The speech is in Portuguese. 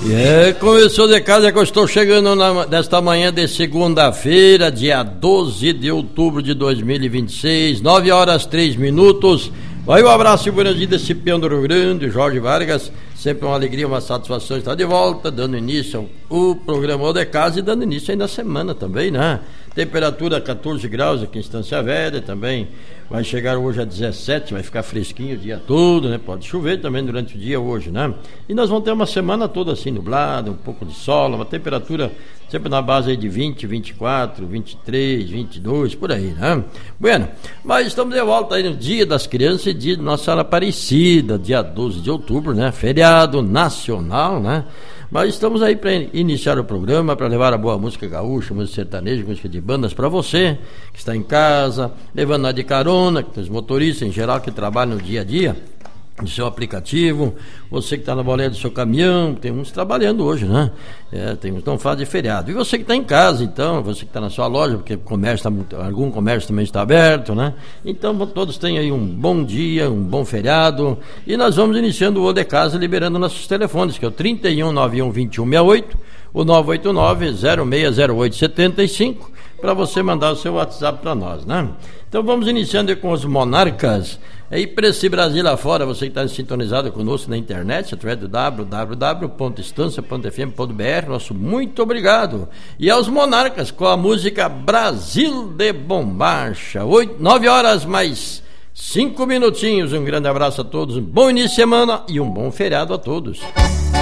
Começou de casa que eu estou chegando nesta manhã de segunda-feira, dia 12 de outubro de 2026, 9 horas 3 minutos. Vai um abraço e buenos dias desse peão do Rio Grande, Jorge Vargas. Sempre uma alegria, uma satisfação estar de volta, dando início ao programa de casa e dando início aí na semana também, né? Temperatura 14 graus aqui em Estância Velha, também vai chegar hoje a 17, vai ficar fresquinho o dia todo, né? Pode chover também durante o dia hoje, né? E nós vamos ter uma semana toda assim nublada, um pouco de sol, uma temperatura sempre na base aí de 20, 24, 23, 22, por aí, né? Bueno, mas estamos de volta aí no Dia das Crianças e dia de Nossa Senhora Aparecida, dia 12 de outubro, né? Feriado nacional, né? Mas estamos aí para iniciar o programa, para levar a boa música gaúcha, música sertaneja, música de bandas para você, que está em casa, levando a de carona, que os motoristas em geral que trabalham no dia a dia, no seu aplicativo, você que está na boleia do seu caminhão, tem uns trabalhando hoje, né? Tem uns que não fazem feriado. E você que está em casa, então, você que está na sua loja, porque algum comércio também está aberto, né? Então, todos tenham aí um bom dia, um bom feriado. E nós vamos iniciando o O de Casa, liberando nossos telefones, que é o 3191-2168, o 989-060875, para você mandar o seu WhatsApp para nós, né? Então vamos iniciando com os Monarcas. Aí para esse Brasil afora, você que está sintonizado conosco na internet, através do www.estancia.fm.br, nosso muito obrigado. E aos Monarcas com a música Brasil de Bombacha. 9 horas mais 5 minutinhos. Um grande abraço a todos, um bom início de semana e um bom feriado a todos.